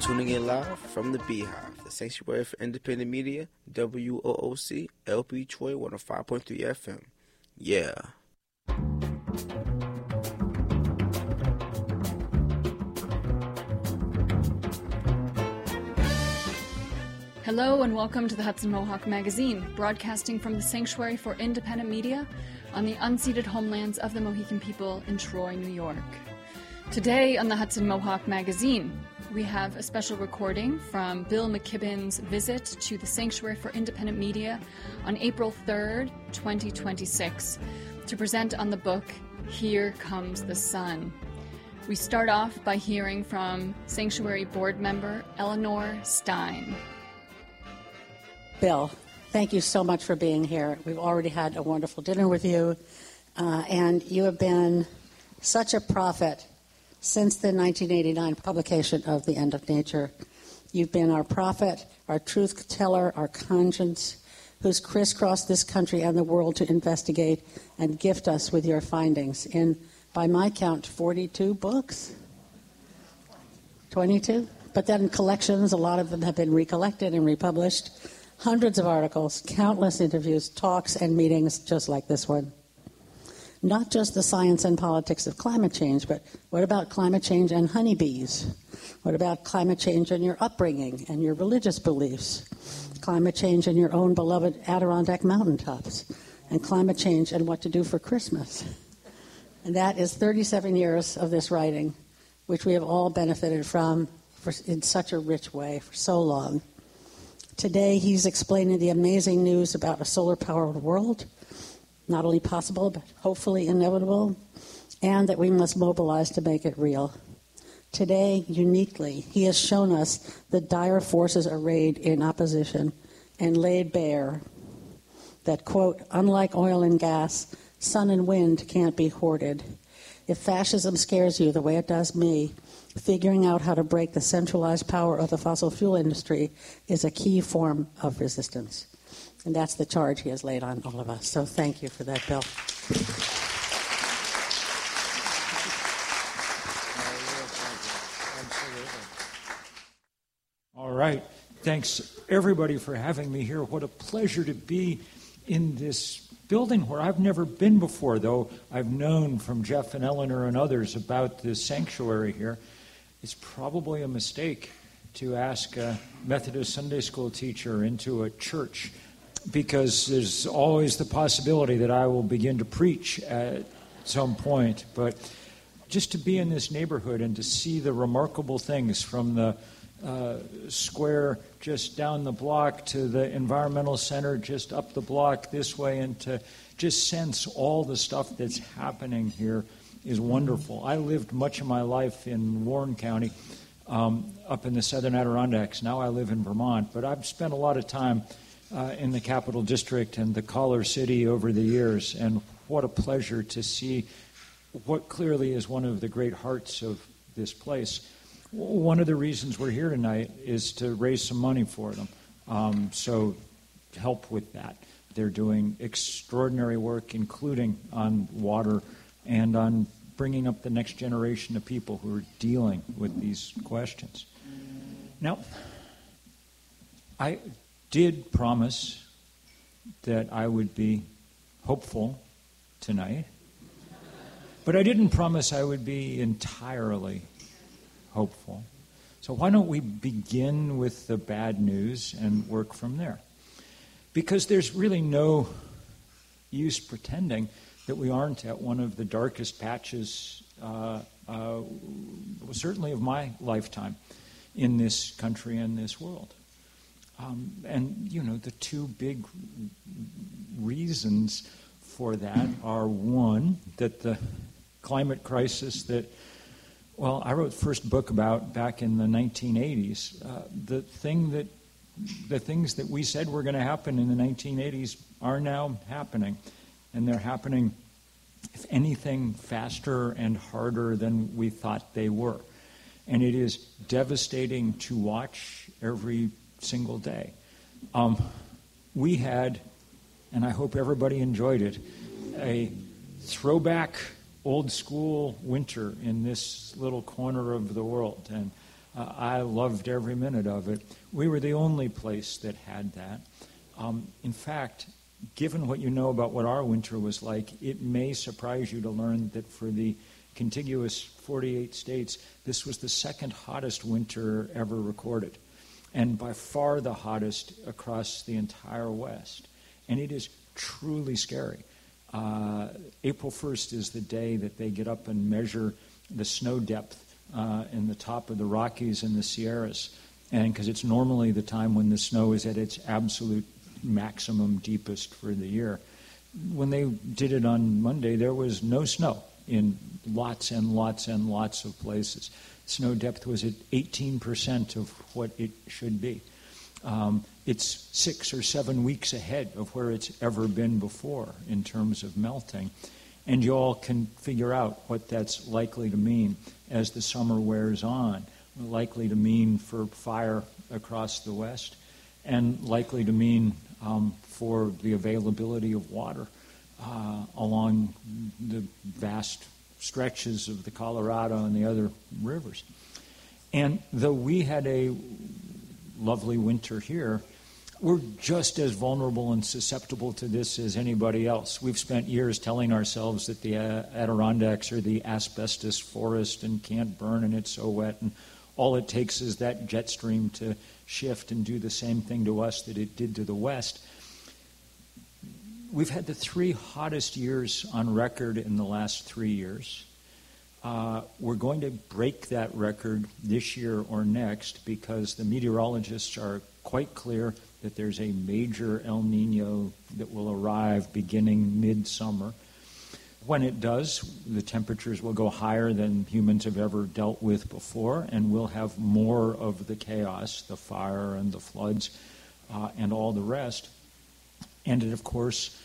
tuning in live from the Beehive, the Sanctuary for Independent Media, WOOC, LP Troy 105.3 FM. Yeah. Hello and welcome to the Hudson Mohawk Magazine, broadcasting from the Sanctuary for Independent Media on the unceded homelands of the Mohican people in Troy, New York. Today on the Hudson Mohawk Magazine, we have a special recording from Bill McKibben's visit to the Sanctuary for Independent Media on April 3rd, 2026, to present on the book, Here Comes the Sun. We start off by hearing from Sanctuary board member Eleanor Stein. Bill, thank you so much for being here. We've already had a wonderful dinner with you, and you have been such a prophet since the 1989 publication of The End of Nature. You've been our prophet, our truth teller, our conscience, who's crisscrossed this country and the world to investigate and gift us with your findings in, by my count, 42 books? 22? But then collections, a lot of them have been recollected and republished. Hundreds of articles, countless interviews, talks, and meetings just like this one. Not just the science and politics of climate change, but what about climate change and honeybees? What about climate change and your upbringing and your religious beliefs? Climate change and your own beloved Adirondack mountaintops? And climate change and what to do for Christmas? And that is 37 years of this writing, which we have all benefited from in such a rich way for so long. Today, he's explaining the amazing news about a solar-powered world, not only possible, but hopefully inevitable, and that we must mobilize to make it real. Today, uniquely, he has shown us the dire forces arrayed in opposition and laid bare that, quote, unlike oil and gas, sun and wind can't be hoarded. If fascism scares you the way it does me, figuring out how to break the centralized power of the fossil fuel industry is a key form of resistance. And that's the charge he has laid on all of us. So thank you for that, Bill. All right. Thanks, everybody, for having me here. What a pleasure to be in this building where I've never been before, though I've known from Jeff and Eleanor and others about this sanctuary here. It's probably a mistake to ask a Methodist Sunday school teacher into a church, because there's always the possibility that I will begin to preach at some point. But just to be in this neighborhood and to see the remarkable things from the square just down the block to the environmental center just up the block this way, and to just sense all the stuff that's happening here is wonderful. I lived much of my life in Warren County, up in the southern Adirondacks. Now I live in Vermont, but I've spent a lot of time in the Capital District and the Collar City over the years, and what a pleasure to see what clearly is one of the great hearts of this place. One of the reasons we're here tonight is to raise some money for them, so help with that. They're doing extraordinary work, including on water and on bringing up the next generation of people who are dealing with these questions. Now, I did promise that I would be hopeful tonight, but I didn't promise I would be entirely hopeful. So why don't we begin with the bad news and work from there? Because there's really no use pretending that we aren't at one of the darkest patches, certainly of my lifetime, in this country and this world. And, you know, the two big reasons for that are, one, that the climate crisis that, well, I wrote the first book about back in the 1980s, the things that we said were going to happen in the 1980s are now happening. And they're happening, if anything, faster and harder than we thought they were. And it is devastating to watch every single day. We had, and I hope everybody enjoyed it, a throwback old school winter in this little corner of the world. And I loved every minute of it. We were the only place that had that. In fact, given what you know about what our winter was like, it may surprise you to learn that for the contiguous 48 states, this was the second hottest winter ever recorded, and by far the hottest across the entire West. And it is truly scary. April 1st is the day that they get up and measure the snow depth in the top of the Rockies and the Sierras, and because it's normally the time when the snow is at its absolute maximum deepest for the year. When they did it on Monday, there was no snow in lots and lots and lots of places. Snow depth was at 18% of what it should be. It's 6 or 7 weeks ahead of where it's ever been before in terms of melting. And you all can figure out what that's likely to mean as the summer wears on. Likely to mean for fire across the West, and likely to mean for the availability of water along the vast stretches of the Colorado and the other rivers. And though we had a lovely winter here, we're just as vulnerable and susceptible to this as anybody else. We've spent years telling ourselves that the Adirondacks are the asbestos forest and can't burn and it's so wet, and all it takes is that jet stream to shift and do the same thing to us that it did to the West. We've had the 3 hottest years on record in the last 3 years. We're going to break that record this year or next because the meteorologists are quite clear that there's a major El Nino that will arrive beginning midsummer. When it does, the temperatures will go higher than humans have ever dealt with before, and we'll have more of the chaos, the fire and the floods, and all the rest. And it, of course,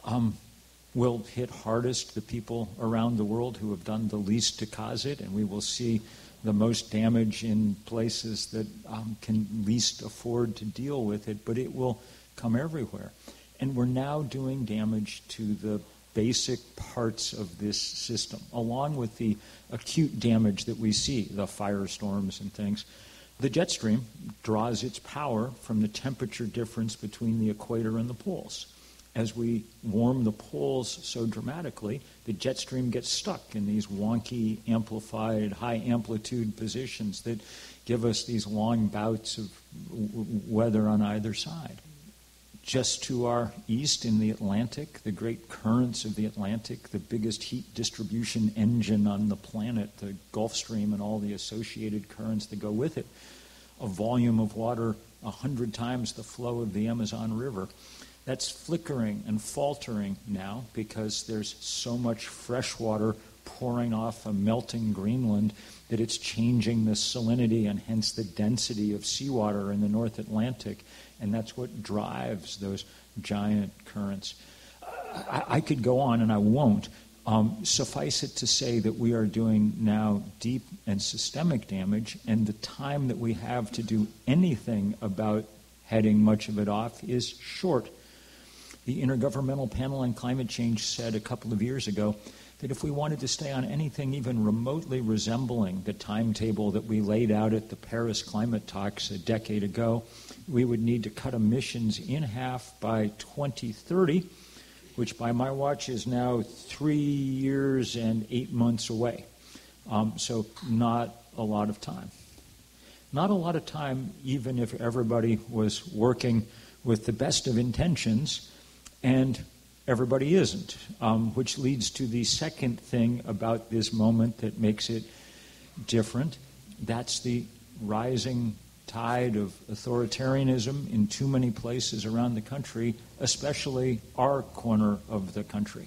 will hit hardest the people around the world who have done the least to cause it, and we will see the most damage in places that can least afford to deal with it, but it will come everywhere. And we're now doing damage to the basic parts of this system, along with the acute damage that we see, the firestorms and things. The jet stream draws its power from the temperature difference between the equator and the poles. As we warm the poles so dramatically, the jet stream gets stuck in these wonky, amplified, high-amplitude positions that give us these long bouts of weather on either side. Just to our east in the Atlantic, the great currents of the Atlantic, the biggest heat distribution engine on the planet, the Gulf Stream and all the associated currents that go with it, a volume of water 100 times the flow of the Amazon River. That's flickering and faltering now because there's so much fresh water pouring off a melting Greenland that it's changing the salinity and hence the density of seawater in the North Atlantic, and that's what drives those giant currents. I could go on, and I won't. Suffice it to say that we are doing now deep and systemic damage, and the time that we have to do anything about heading much of it off is short. The Intergovernmental Panel on Climate Change said a couple of years ago that if we wanted to stay on anything even remotely resembling the timetable that we laid out at the Paris climate talks a decade ago, we would need to cut emissions in half by 2030, which by my watch is now 3 years and 8 months away. So not a lot of time. Not a lot of time, even if everybody was working with the best of intentions, and everybody isn't, which leads to the second thing about this moment that makes it different. That's the rising tide of authoritarianism in too many places around the country, especially our corner of the country.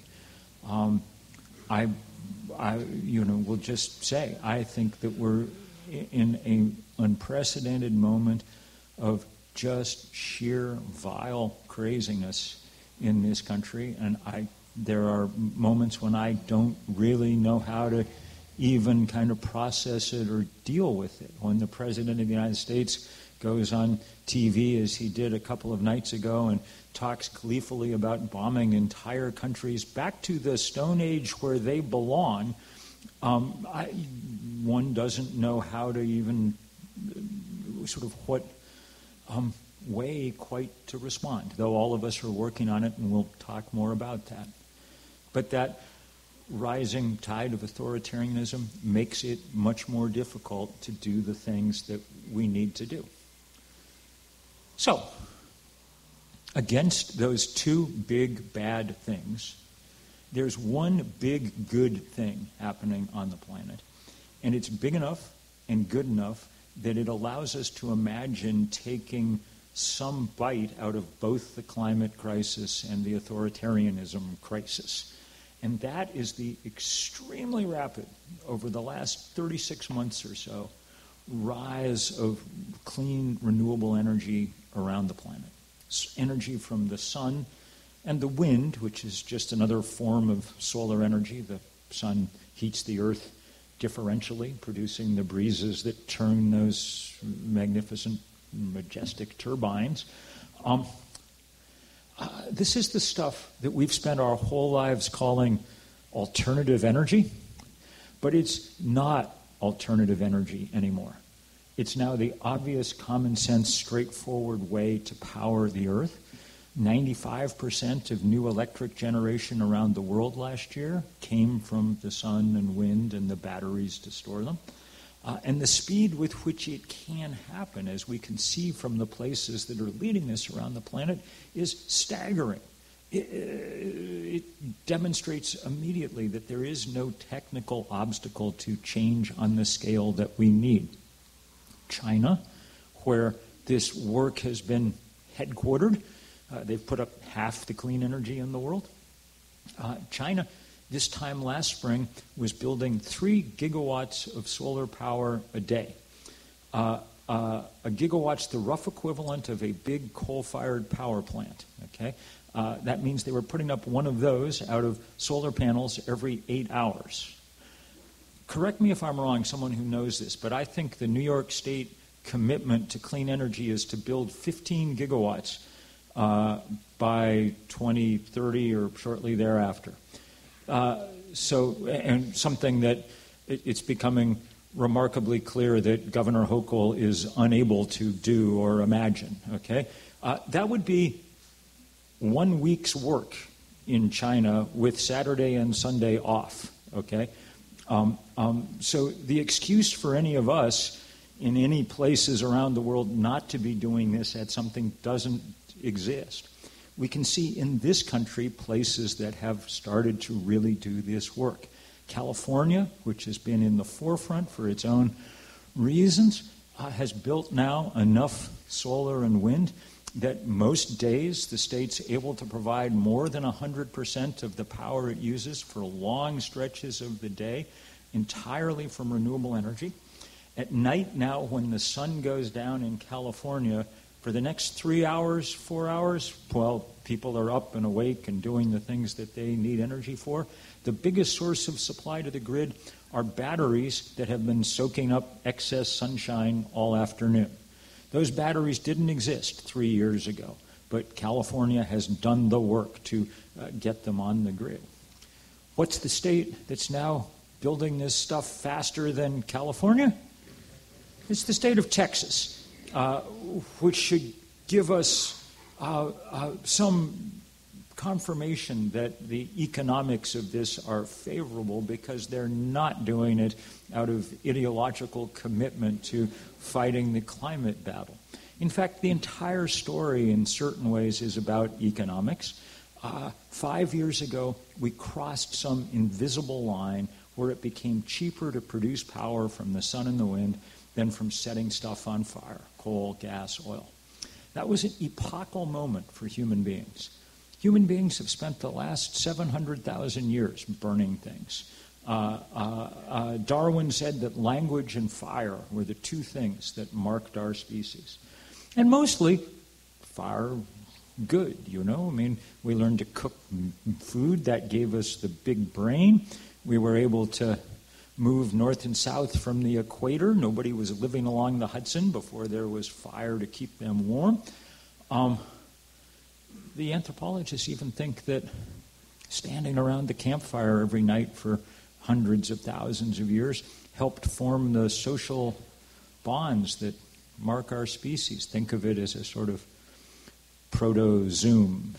I will just say, I think that we're in an unprecedented moment of just sheer vile craziness in this country, and there are moments when I don't really know how to even kind of process it or deal with it. When the President of the United States goes on TV, as he did a couple of nights ago, and talks gleefully about bombing entire countries back to the Stone Age where they belong, one doesn't know how to even sort of what way quite to respond, though all of us are working on it, and we'll talk more about that. But that rising tide of authoritarianism makes it much more difficult to do the things that we need to do. So, against those two big bad things, there's one big good thing happening on the planet. And it's big enough and good enough that it allows us to imagine taking some bite out of both the climate crisis and the authoritarianism crisis. And that is the extremely rapid, over the last 36 months or so, rise of clean, renewable energy around the planet. Energy from the sun and the wind, which is just another form of solar energy. The sun heats the earth differentially, producing the breezes that turn those magnificent, majestic turbines. This is the stuff that we've spent our whole lives calling alternative energy, but it's not alternative energy anymore. It's now the obvious, common sense, straightforward way to power the earth. 95% of new electric generation around the world last year came from the sun and wind and the batteries to store them. And the speed with which it can happen, as we can see from the places that are leading this around the planet, is staggering. It demonstrates immediately that there is no technical obstacle to change on the scale that we need. China, where this work has been headquartered, they've put up half the clean energy in the world. China, this time last spring, was building 3 gigawatts of solar power a day. A gigawatt's the rough equivalent of a big coal-fired power plant. Okay, that means they were putting up one of those out of solar panels every 8 hours. Correct me if I'm wrong, someone who knows this, but I think the New York State commitment to clean energy is to build 15 gigawatts by 2030 or shortly thereafter. And something that it's becoming remarkably clear that Governor Hochul is unable to do or imagine. Okay, that would be 1 week's work in China with Saturday and Sunday off. Okay, so the excuse for any of us in any places around the world not to be doing this at something doesn't exist. We can see in this country places that have started to really do this work. California, which has been in the forefront for its own reasons, has built now enough solar and wind that most days the state's able to provide more than 100% of the power it uses for long stretches of the day entirely from renewable energy. At night now, when the sun goes down in California, for the next 3 hours, 4 hours, well, people are up and awake and doing the things that they need energy for. The biggest source of supply to the grid are batteries that have been soaking up excess sunshine all afternoon. Those batteries didn't exist 3 years ago, but California has done the work to get them on the grid. What's the state that's now building this stuff faster than California? It's the state of Texas, which should give us some confirmation that the economics of this are favorable, because they're not doing it out of ideological commitment to fighting the climate battle. In fact, the entire story in certain ways is about economics. 5 years ago, we crossed some invisible line where it became cheaper to produce power from the sun and the wind than from setting stuff on fire, coal, gas, oil. That was an epochal moment for human beings. Human beings have spent the last 700,000 years burning things. Darwin said that language and fire were the two things that marked our species. And mostly, fire, good, you know. I mean, we learned to cook food. That gave us the big brain. We were able to move north and south from the equator. Nobody was living along the Hudson before there was fire to keep them warm. The anthropologists even think that standing around the campfire every night for hundreds of thousands of years helped form the social bonds that mark our species. Think of it as a sort of proto-Zoom,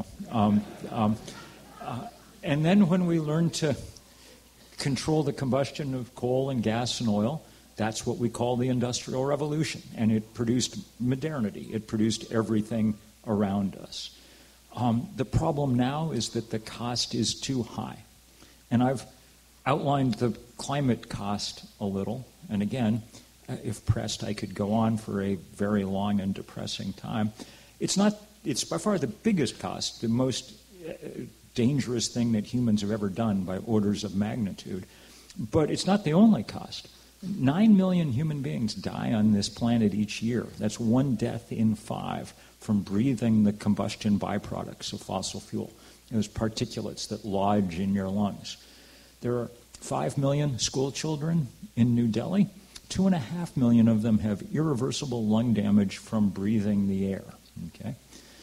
and then when we learn to control the combustion of coal and gas and oil, that's what we call the Industrial Revolution. And it produced modernity. It produced everything around us. The problem now is that the cost is too high. And I've outlined the climate cost a little. And again, if pressed, I could go on for a very long and depressing time. It's by far the biggest cost, the most dangerous thing that humans have ever done by orders of magnitude. But it's not the only cost. 9 million human beings die on this planet each year. That's 1 death in 5 from breathing the combustion byproducts of fossil fuel, those particulates that lodge in your lungs. There are 5 million school children in New Delhi. 2.5 million of them have irreversible lung damage from breathing the air. Okay,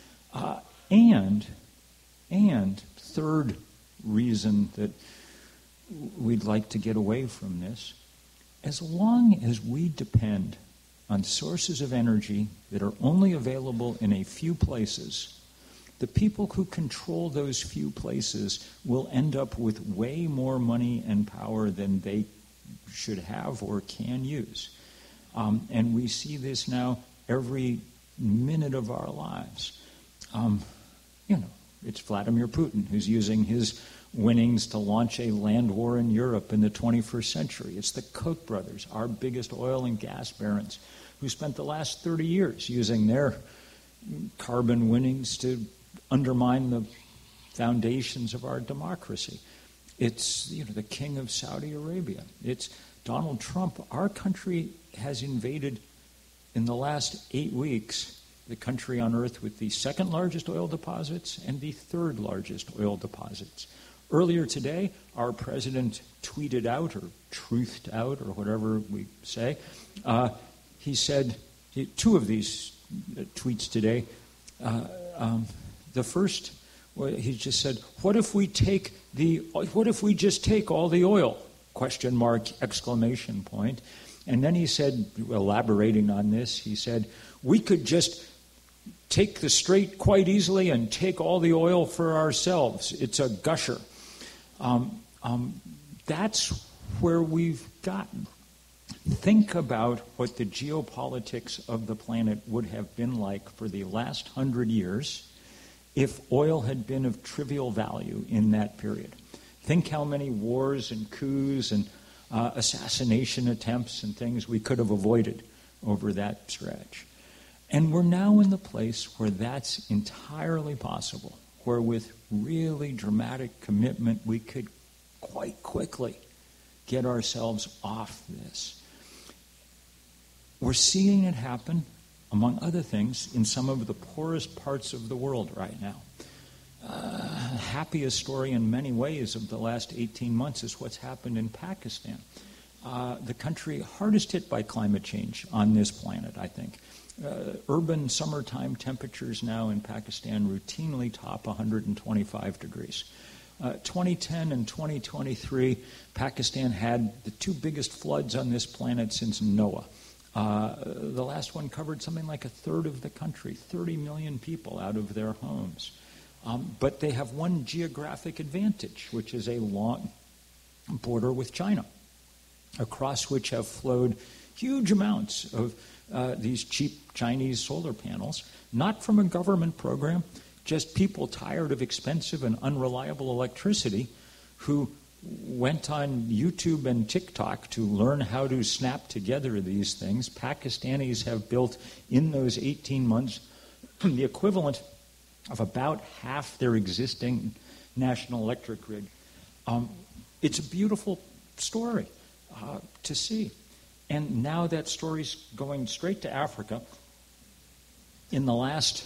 and third reason that we'd like to get away from this, as long as we depend on sources of energy that are only available in a few places, the people who control those few places will end up with way more money and power than they should have or can use. And we see this now every minute of our lives. It's Vladimir Putin who's using his winnings to launch a land war in Europe in the 21st century. It's the Koch brothers, our biggest oil and gas barons, who spent the last 30 years using their carbon winnings to undermine the foundations of our democracy. It's the king of Saudi Arabia. It's Donald Trump. Our country has invaded, in the last 8 weeks, the country on Earth with the second largest oil deposits and the third largest oil deposits. Earlier today, our president tweeted out, or truthed out, or whatever we say. He said, 2 of these tweets today. The first, he just said, "What if we just take all the oil?" ? Exclamation point. And then he said, elaborating on this, he said, "We could just take the strait quite easily and take all the oil for ourselves. It's a gusher." That's where we've gotten. Think about what the geopolitics of the planet would have been like for the last 100 years if oil had been of trivial value in that period. Think how many wars and coups and assassination attempts and things we could have avoided over that stretch. And we're now in the place where that's entirely possible, where with really dramatic commitment we could quite quickly get ourselves off this. We're seeing it happen, among other things, in some of the poorest parts of the world right now. Happiest story in many ways of the last 18 months is what's happened in Pakistan. The country hardest hit by climate change on this planet, I think. Urban summertime temperatures now in Pakistan routinely top 125 degrees. 2010 and 2023, Pakistan had the 2 biggest floods on this planet since Noah. The last one covered something like a third of the country, 30 million people out of their homes. But they have one geographic advantage, which is a long border with China, across which have flowed huge amounts of these cheap Chinese solar panels, not from a government program, just people tired of expensive and unreliable electricity who went on YouTube and TikTok to learn how to snap together these things. Pakistanis have built in those 18 months the equivalent of about half their existing national electric grid. It's a beautiful story to see. And now that story's going straight to Africa. In the last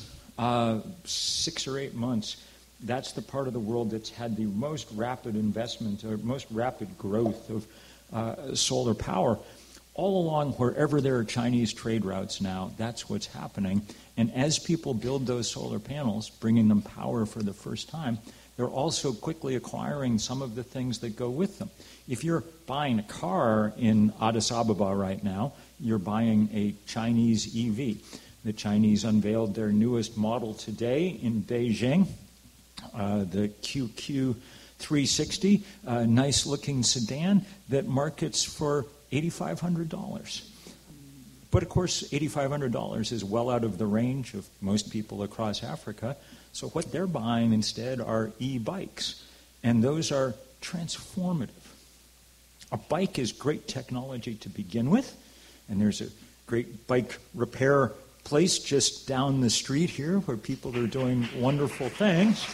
6 or 8 months, that's the part of the world that's had the most rapid investment or most rapid growth of solar power. All along, wherever there are Chinese trade routes now, that's what's happening. And as people build those solar panels, bringing them power for the first time, they're also quickly acquiring some of the things that go with them. If you're buying a car in Addis Ababa right now, you're buying a Chinese EV. The Chinese unveiled their newest model today in Beijing, the QQ360, a nice-looking sedan that markets for $8,500. But, of course, $8,500 is well out of the range of most people across Africa. So what they're buying instead are e-bikes, and those are transformative. A bike is great technology to begin with, and there's a great bike repair place just down the street here where people are doing wonderful things.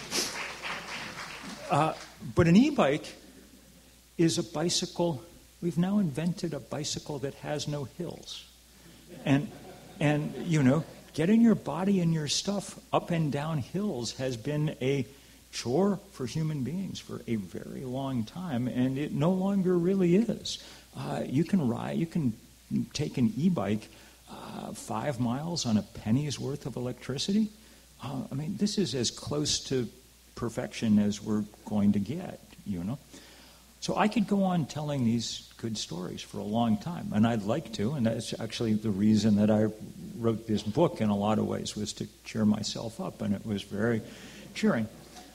But an e-bike is a bicycle. We've now invented a bicycle that has no hills. And you know, getting your body and your stuff up and down hills has been a chore for human beings for a very long time, and it no longer really is. You can take an e-bike 5 miles on a penny's worth of electricity. I mean, this is as close to perfection as we're going to get, you know. So I could go on telling these good stories for a long time, and I'd like to, and that's actually the reason that I wrote this book in a lot of ways, was to cheer myself up, and it was very cheering.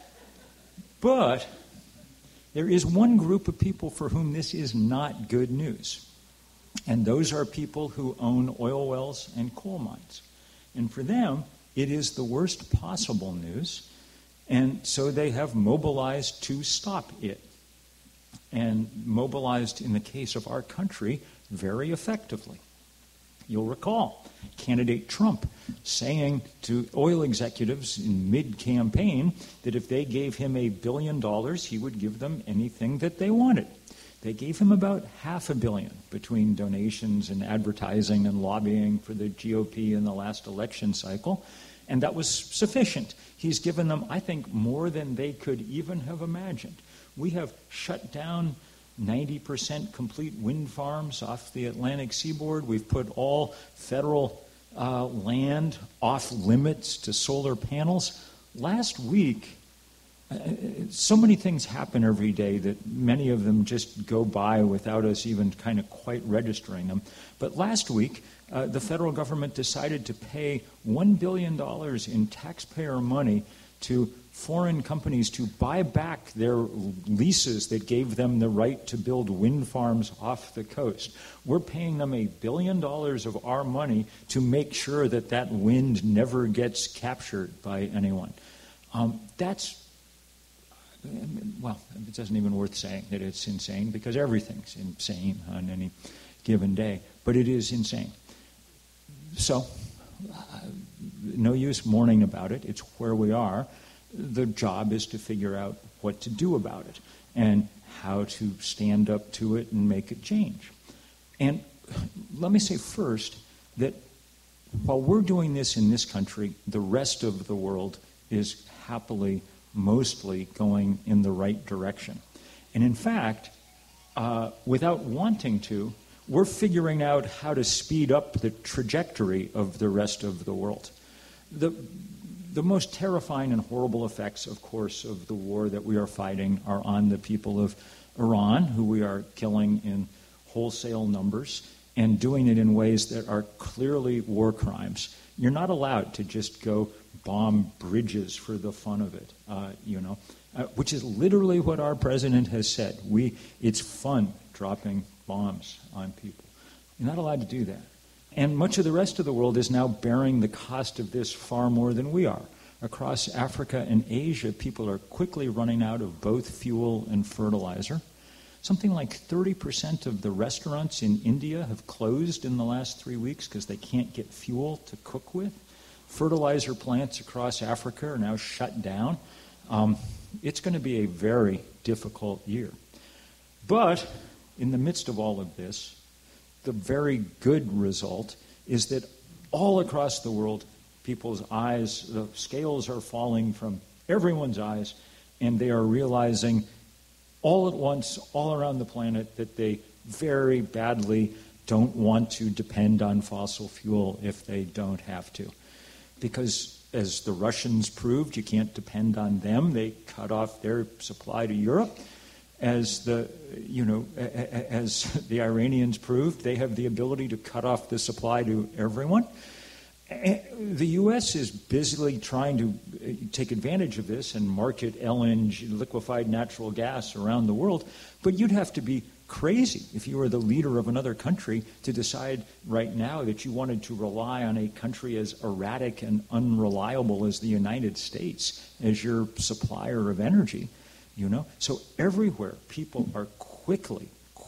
But there is one group of people for whom this is not good news, and those are people who own oil wells and coal mines. And for them, it is the worst possible news, and so they have mobilized to stop it. And mobilized, in the case of our country, very effectively. You'll recall candidate Trump saying to oil executives in mid-campaign that if they gave him $1 billion, he would give them anything that they wanted. They gave him about $500 million between donations and advertising and lobbying for the GOP in the last election cycle, and that was sufficient. He's given them, I think, more than they could even have imagined. We have shut down 90% complete wind farms off the Atlantic seaboard. We've put all federal land off limits to solar panels. Last week, so many things happen every day that many of them just go by without us even kind of quite registering them. But last week, the federal government decided to pay $1 billion in taxpayer money to foreign companies to buy back their leases that gave them the right to build wind farms off the coast. We're paying them $1 billion of our money to make sure that that wind never gets captured by anyone. That's, well, it doesn't even worth saying that it's insane, because everything's insane on any given day, but it is insane. So, no use mourning about it. It's where we are. The job is to figure out what to do about it and how to stand up to it and make it change. And let me say first that while we're doing this in this country, the rest of the world is happily, mostly going in the right direction. And in fact, without wanting to, we're figuring out how to speed up the trajectory of the rest of the world. The most terrifying and horrible effects, of course, of the war that we are fighting are on the people of Iran, who we are killing in wholesale numbers, and doing it in ways that are clearly war crimes. You're not allowed to just go bomb bridges for the fun of it, which is literally what our president has said. It's fun dropping bombs on people. You're not allowed to do that. And much of the rest of the world is now bearing the cost of this far more than we are. Across Africa and Asia, people are quickly running out of both fuel and fertilizer. Something like 30% of the restaurants in India have closed in the last 3 weeks because they can't get fuel to cook with. Fertilizer plants across Africa are now shut down. It's going to be a very difficult year. But in the midst of all of this, the very good result is that all across the world, people's eyes, the scales are falling from everyone's eyes, and they are realizing all at once, all around the planet, that they very badly don't want to depend on fossil fuel if they don't have to. Because as the Russians proved, you can't depend on them. They cut off their supply to Europe. As the Iranians proved, they have the ability to cut off the supply to everyone. The U.S. is busily trying to take advantage of this and market LNG, liquefied natural gas, around the world. But you'd have to be crazy if you were the leader of another country to decide right now that you wanted to rely on a country as erratic and unreliable as the United States as your supplier of energy. So everywhere people are quickly,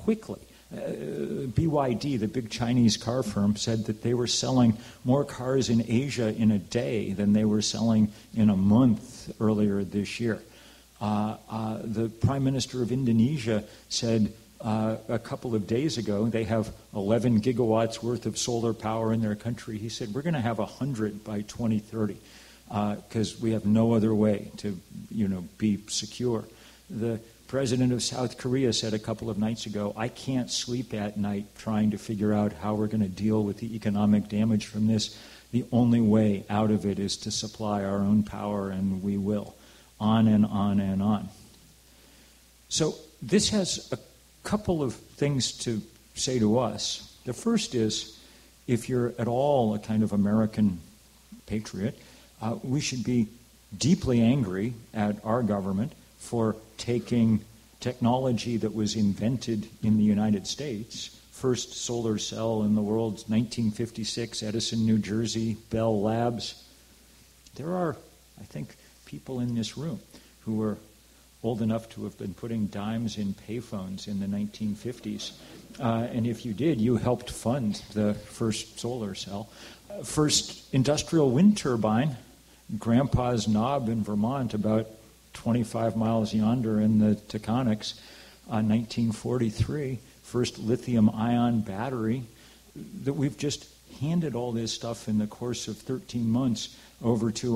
BYD, the big Chinese car firm, said that they were selling more cars in Asia in a day than they were selling in a month earlier this year. The Prime Minister of Indonesia said a couple of days ago they have 11 gigawatts worth of solar power in their country. He said, we're going to have 100 by 2030 because we have no other way to be secure. The President of South Korea said a couple of nights ago, I can't sleep at night trying to figure out how we're going to deal with the economic damage from this. The only way out of it is to supply our own power, and we will. On and on and on. So this has a couple of things to say to us. The first is, if you're at all a kind of American patriot, we should be deeply angry at our government for taking technology that was invented in the United States, first solar cell in the world, 1956, Edison, New Jersey, Bell Labs. There are, I think, people in this room who were old enough to have been putting dimes in payphones in the 1950s. And if you did, you helped fund the first solar cell. First industrial wind turbine, Grandpa's Knob in Vermont, about 25 miles yonder in the Taconics, 1943, first lithium-ion battery. That we've just handed all this stuff in the course of 13 months over to